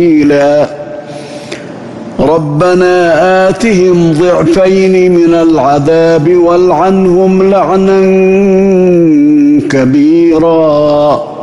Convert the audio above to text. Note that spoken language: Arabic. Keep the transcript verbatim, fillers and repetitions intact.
ربنا آتهم ضعفين من العذاب والعنهم لعنا كبيرا